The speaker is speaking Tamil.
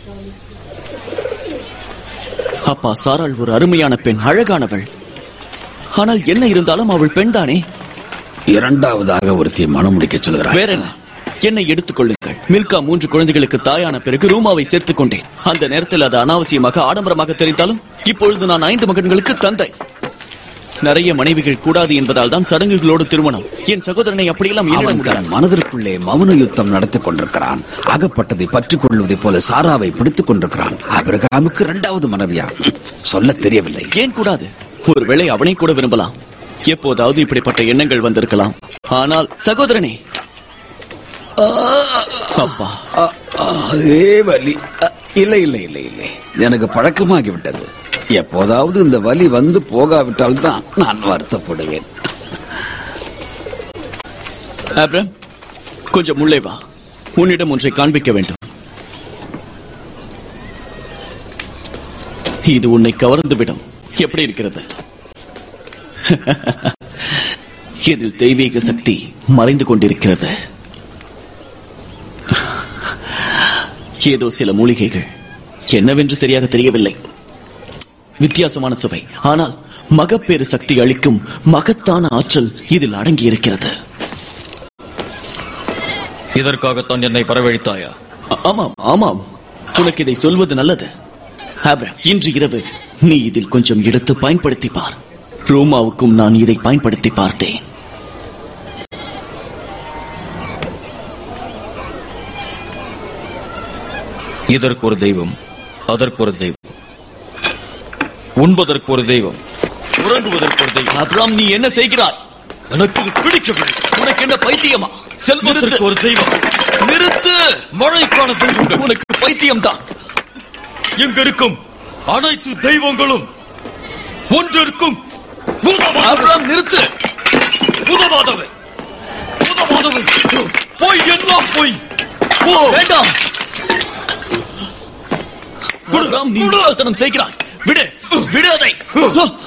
அப்பா, சாராள் ஒரு அருமையான பெண், அழகானவள். ஆனால் என்ன இருந்தாலும் அவள் பெண்தானே. இரண்டாவதாக ஒருத்தியை மனம் முடிக்க சொல்கிறார். வேற என்ன? என்னை எடுத்துக் கொள்ளுங்கள். மில்கா 3 குழந்தைகளுக்கு தாயான பிறகு ரூமாவை சேர்த்துக் கொண்டேன். அந்த நேரத்தில் அது அனாவசியமாக ஆடம்பரமாக தெரிந்தாலும் இப்பொழுது நான் 5 மகன்களுக்கு தந்தை. நிறைய மனைவிகள் கூடாது என்பதால் தான் சடங்குகளோடு திருமணம். என் சகோதரனை அப்படியெல்லாம் அவன் மனதிற்குள்ளே மௌன யுத்தம் நடத்திக் கொண்டிருக்கிறான். அகப்பட்டதை பற்றிக் கொள்வதை போல சாராவை பிடித்துக் கொண்டிருக்கிறான். ஆபிரகாமுக்கு 2வது மனைவியா? சொல்ல தெரியவில்லை. ஏன் கூடாது? ஒருவேளை அவனை கூட விரும்பலாம். எப்போதாவது இப்படிப்பட்ட எண்ணங்கள் வந்திருக்கலாம். ஆனால் சகோதரனே, அப்பா, அதே வலி. இல்லை இல்லை இல்லை இல்லை, எனக்கு பழக்கமாகிவிட்டது. எப்போதாவது இந்த வலி வந்து போகாவிட்டால் தான் நான் வருத்தப்படுவேன். ஆபிரகாம், கொஞ்சம் உள்ளே வா. உன்னிடம் ஒன்றை காண்பிக்க வேண்டும். இது உன்னை கவர்ந்துவிடும். எப்படி இருக்கிறது? இதில் தெய்வீக சக்தி மறைந்து கொண்டிருக்கிறது. ஏதோ சில மூலிகைகள், என்னவென்று சரியாக தெரியவில்லை. வித்தியாசமான சுவை, ஆனால் மகப்பேறு சக்தி அளிக்கும் மகத்தான ஆற்றல் இதில் அடங்கி இருக்கிறது. இதற்காகத்தான் என்னை வரவழைத்தாயா? ஆமாம் ஆமாம், உனக்கு இதை சொல்வது நல்லது. ஆபிரகாம், இன்று இரவு நீ இதில் கொஞ்சம் எடுத்து பயன்படுத்தி பார். ரோமாவுக்கும் நான் இதை பயன்படுத்தி பார்த்தேன். இதற்கு ஒரு தெய்வம், அதற்கு ஒரு தெய்வம், உண்பதற்கு ஒரு தெய்வம், உறங்குவதற்கு ஒரு தெய்வம். ஆபிரகாம், நீ என்ன செய்கிறாய்? எனக்கு பிடிக்கவில்லை. உனக்கு என்ன பைத்தியமா? செல்வதற்கு ஒரு தெய்வம். நிறுத்து. மழைக்கான தெய்வங்கள். உனக்கு பைத்தியம் தான். எங்க இருக்கும் அனைத்து தெய்வங்களும் ஒன்றிற்கும் ஆபிரகாம், நிறுத்து. உதவாதவை, உதவாதவை, போய் எல்லாம் போய். வேண்டாம். ஆபிரகாம், நீ முட்டாள்தனம் செய்கிறாய். விடு, விடு அதை.